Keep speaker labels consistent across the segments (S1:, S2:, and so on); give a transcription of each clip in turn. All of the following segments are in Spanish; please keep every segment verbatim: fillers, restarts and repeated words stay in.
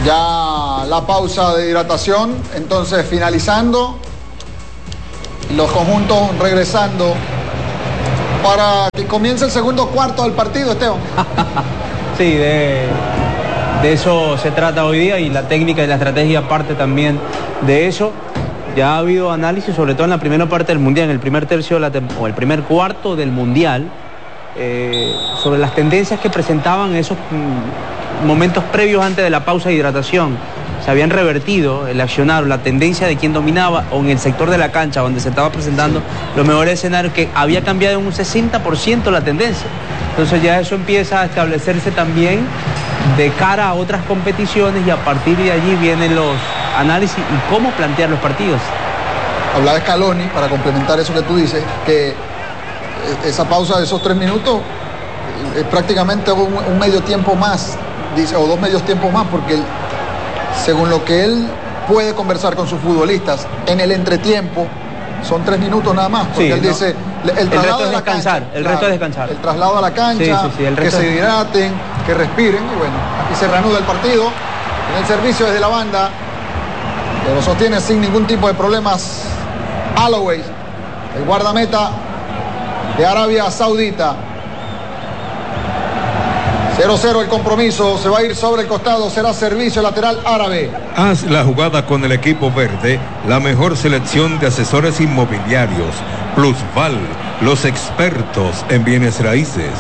S1: Ya la pausa de hidratación, entonces finalizando, los conjuntos regresando para que comience el segundo cuarto del partido, Esteban.
S2: Sí, de, de eso se trata hoy día, y la técnica y la estrategia parte también de eso. Ya ha habido análisis, sobre todo en la primera parte del Mundial, en el primer tercio de la o el primer cuarto del Mundial, eh, sobre las tendencias que presentaban esos mm, momentos previos antes de la pausa de hidratación. Se habían revertido el accionar, la tendencia de quien dominaba, o en el sector de la cancha donde se estaba presentando los mejores escenarios, que había cambiado en un sesenta por ciento la tendencia. Entonces ya eso empieza a establecerse también de cara a otras competiciones, y a partir de allí vienen los análisis y cómo plantear los partidos.
S1: Hablaba Scaloni, para complementar eso que tú dices, que esa pausa de esos tres minutos es prácticamente un, un medio tiempo más, dice, o dos medios tiempos más, porque él, según lo que él puede conversar con sus futbolistas en el entretiempo, son tres minutos nada más, porque sí, él no. dice el,
S2: el resto es descansar, el
S1: claro,
S2: resto es descansar.
S1: El traslado a la cancha, sí, sí, sí, el resto que se hidraten, que respiren, y bueno, aquí se reanuda el partido en el servicio desde la banda, que lo sostiene sin ningún tipo de problemas Holloway, el guardameta de Arabia Saudita. cero cero el compromiso, se va a ir sobre el costado, será servicio lateral árabe.
S3: Haz la jugada con el equipo verde, la mejor selección de asesores inmobiliarios. Plusval, los expertos en bienes raíces.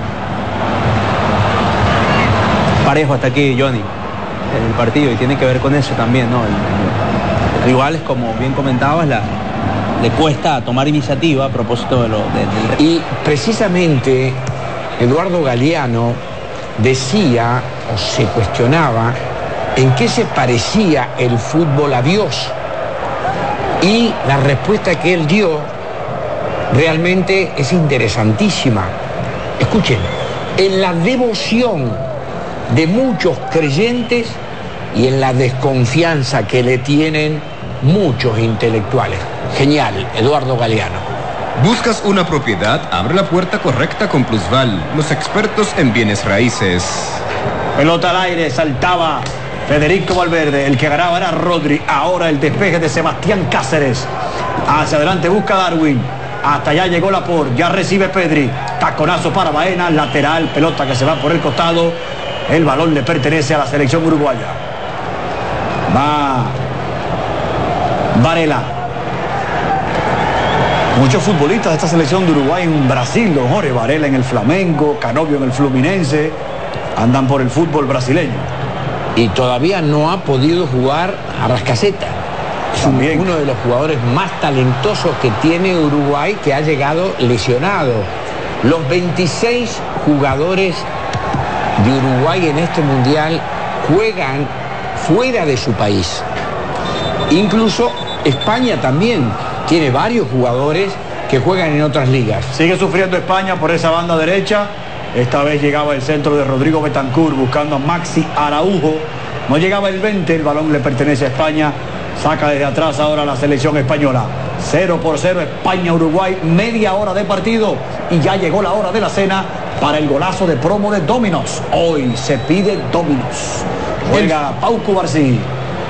S2: Parejo hasta aquí, Johnny, el partido, y tiene que ver con eso también, ¿no? El, el, el rivales, como bien comentabas, la, le cuesta tomar iniciativa a propósito de lo de, del...
S4: Y precisamente Eduardo Galeano decía o se cuestionaba en qué se parecía el fútbol a Dios, y la respuesta que él dio realmente es interesantísima. Escuchen, en la devoción de muchos creyentes y en la desconfianza que le tienen muchos intelectuales. Genial, Eduardo Galeano.
S5: ¿Buscas una propiedad? Abre la puerta correcta con Plusval, los expertos en bienes raíces.
S6: Pelota al aire, saltaba Federico Valverde, el que ganaba era Rodri, ahora el despeje de Sebastián Cáceres. Hacia adelante busca Darwin, hasta allá llegó Laporte, ya recibe Pedri, taconazo para Baena, lateral, pelota que se va por el costado, el balón le pertenece a la selección uruguaya. Va Varela. Muchos futbolistas de esta selección de Uruguay en Brasil, don Jorge, Varela en el Flamengo, Canovio en el Fluminense, andan por el fútbol brasileño.
S4: Y todavía no ha podido jugar Arrascaeta. Es
S6: También.
S4: uno de los jugadores más talentosos que tiene Uruguay, que ha llegado lesionado. Los veintiséis jugadores de Uruguay en este mundial juegan fuera de su país. Incluso España también tiene varios jugadores que juegan en otras ligas.
S6: Sigue sufriendo España por esa banda derecha. Esta vez llegaba el centro de Rodrigo Betancur buscando a Maxi Araujo. No llegaba el veinte, el balón le pertenece a España. Saca desde atrás ahora la selección española. cero por cero España-Uruguay, media hora de partido. Y ya llegó la hora de la cena para el golazo de promo de Domino's. Hoy se pide Domino's. Juega Pau Cubarsí.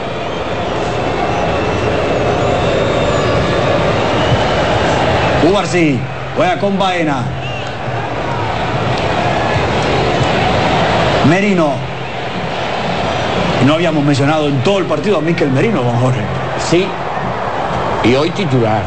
S6: Cubarsí juega con Baena. Merino. No habíamos mencionado en todo el partido a Mikel Merino, don Jorge.
S4: Sí, y hoy titular.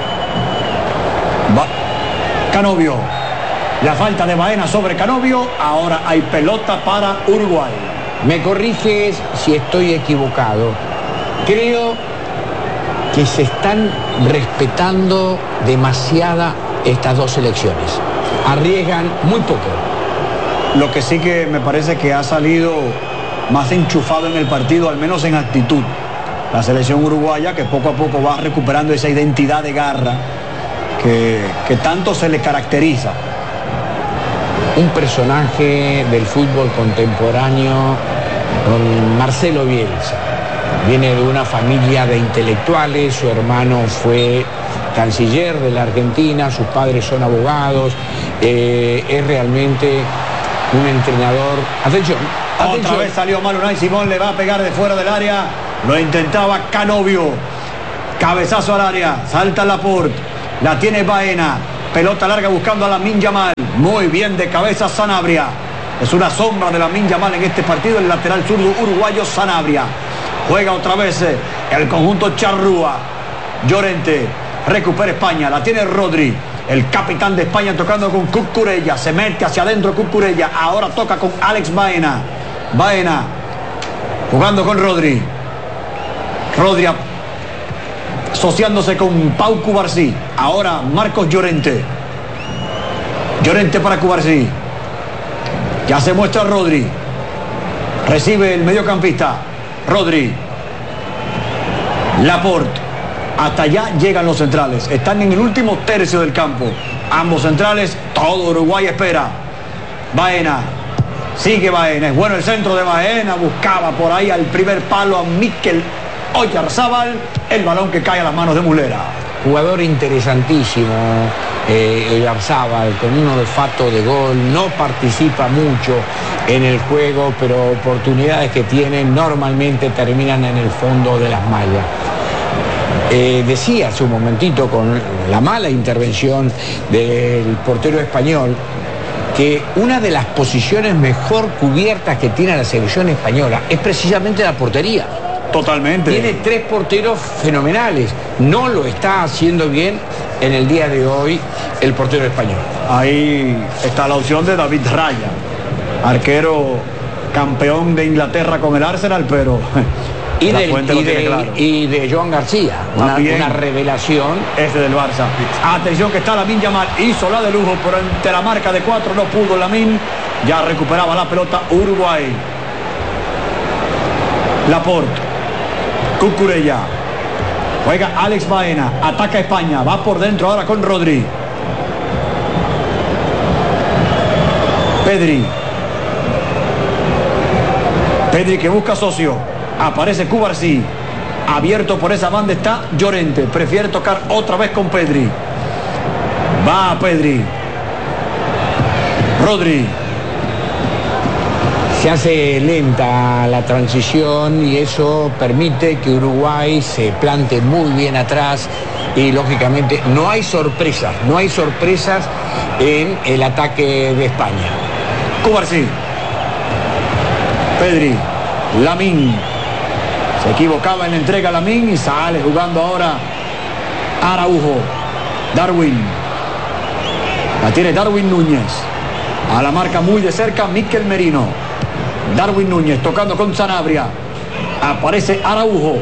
S6: Va. Canovio. La falta de Baena sobre Canovio. Ahora hay pelota para Uruguay.
S4: Me corriges si estoy equivocado. Creo que se están respetando demasiada estas dos selecciones. Arriesgan muy poco.
S6: Lo que sí que me parece que ha salido más enchufado en el partido, al menos en actitud, la selección uruguaya, que poco a poco va recuperando esa identidad de garra que, que tanto se le caracteriza.
S4: Un personaje del fútbol contemporáneo, don Marcelo Bielsa. Viene de una familia de intelectuales, su hermano fue canciller de la Argentina, sus padres son abogados, eh, es realmente un entrenador. Atención.
S6: Atención. Otra vez salió mal Unai Simón, le va a pegar de fuera del área. Lo intentaba Canovio. Cabezazo al área. Salta Laporte. La tiene Baena. Pelota larga buscando a Lamine Yamal. Muy bien de cabeza Sanabria. Es una sombra de Lamine Yamal en este partido. El lateral zurdo uruguayo Sanabria. Juega otra vez el conjunto Charrúa. Llorente. Recupera España. La tiene Rodri. El capitán de España tocando con Cucurella. Se mete hacia adentro Cucurella. Ahora toca con Alex Baena. Baena. Jugando con Rodri. Rodri asociándose con Pau Cubarsí. Ahora Marcos Llorente. Llorente para Cubarsí. Ya se muestra Rodri. Recibe el mediocampista. Rodri. Laporte. Hasta allá llegan los centrales. Están en el último tercio del campo. Ambos centrales. Todo Uruguay espera. Baena. Sigue Baena. Es bueno el centro de Baena. Buscaba por ahí al primer palo a Mikel Oyarzábal. El balón que cae a las manos de Mulera.
S4: Jugador interesantísimo. Eh, Oyarzábal, con un olfato de gol. No participa mucho en el juego, pero oportunidades que tiene normalmente terminan en el fondo de las mallas. Eh, decía hace un momentito, con la mala intervención del portero español, que una de las posiciones mejor cubiertas que tiene la selección española es precisamente la portería.
S6: Totalmente.
S4: Tiene tres porteros fenomenales. No lo está haciendo bien en el día de hoy el portero español.
S6: Ahí está la opción de David Raya, arquero campeón de Inglaterra con el Arsenal, pero...
S4: Y de, y, de, claro. y de Joan García, una, una revelación.
S6: Ese del Barça. Atención que está Lamine Yamal, hizo la de lujo, pero ante la marca de cuatro no pudo Lamine. Ya recuperaba la pelota Uruguay. Laporte. Cucurella. Juega Alex Baena. Ataca España. Va por dentro ahora con Rodri. Pedri. Pedri que busca socio. Aparece Cubarsí. Abierto por esa banda está Llorente. Prefiere tocar otra vez con Pedri. Va Pedri. Rodri.
S4: Se hace lenta la transición y eso permite que Uruguay se plante muy bien atrás y lógicamente no hay sorpresas, no hay sorpresas en el ataque de España.
S6: Cubarsí. Pedri. Lamine. Se equivocaba en la entrega Lamine y sale jugando ahora Araujo. Darwin. La tiene Darwin Núñez. A la marca muy de cerca Mikel Merino. Darwin Núñez tocando con Sanabria. Aparece Araujo.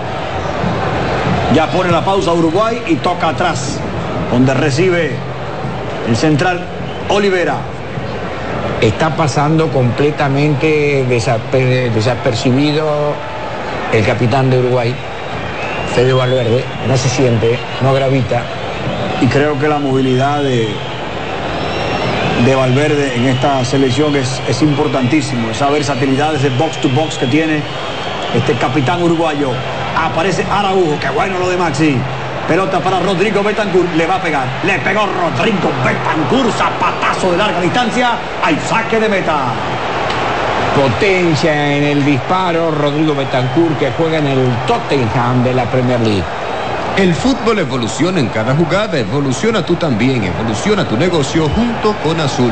S6: Ya pone la pausa Uruguay y toca atrás, donde recibe el central Olivera.
S4: Está pasando completamente desaper desapercibido el capitán de Uruguay, Fede Valverde. No se siente, no gravita.
S6: Y creo que la movilidad de, de Valverde en esta selección es, es importantísimo. Esa versatilidad, ese box to box que tiene este capitán uruguayo. Aparece Araujo, qué bueno lo de Maxi. Pelota para Rodrigo Betancur, le va a pegar. Le pegó Rodrigo Betancur, zapatazo de larga distancia. Hay saque de meta.
S4: Potencia en el disparo, Rodrigo Betancur, que juega en el Tottenham de la Premier League.
S5: El fútbol evoluciona en cada jugada, evoluciona tú también, evoluciona tu negocio junto con Azul.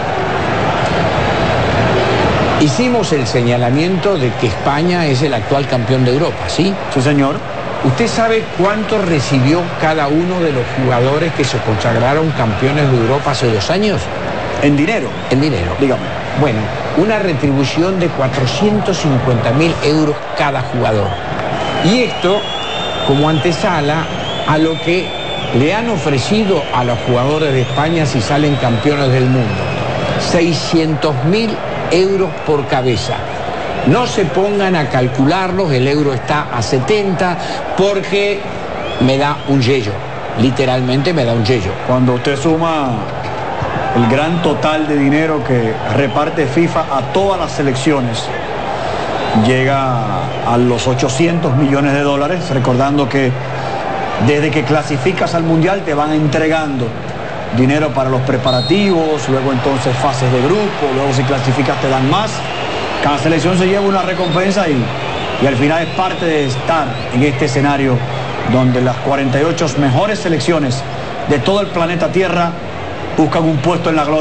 S4: Hicimos el señalamiento de que España es el actual campeón de Europa, ¿sí?
S6: Sí, señor.
S4: ¿Usted sabe cuánto recibió cada uno de los jugadores que se consagraron campeones de Europa hace dos años?
S6: ¿En dinero?
S4: En dinero.
S6: Dígame.
S4: Bueno, una retribución de cuatrocientos cincuenta mil euros cada jugador. Y esto como antesala a lo que le han ofrecido a los jugadores de España si salen campeones del mundo. seiscientos mil euros por cabeza. No se pongan a calcularlos, el euro está a setenta, porque me da un yello. Literalmente me da un yello.
S6: Cuando usted suma el gran total de dinero que reparte FIFA a todas las selecciones, llega a los ochocientos millones de dólares, recordando que desde que clasificas al Mundial te van entregando dinero para los preparativos, luego entonces fases de grupo, luego si clasificas te dan más. Cada selección se lleva una recompensa y, y al final es parte de estar en este escenario donde las cuarenta y ocho mejores selecciones de todo el planeta Tierra buscan un puesto en la gloria.